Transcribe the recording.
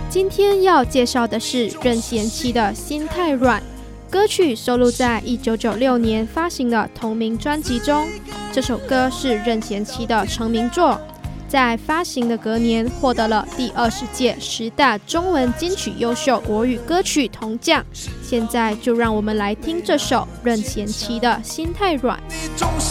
今天要介绍的是任贤齐的《心太软》，歌曲收录在1996年发行的同名专辑中。这首歌是任贤齐的成名作，在发行的隔年获得了第20届10大中文金曲优秀国语歌曲铜奖。现在就让我们来听这首任贤齐的《心太软》。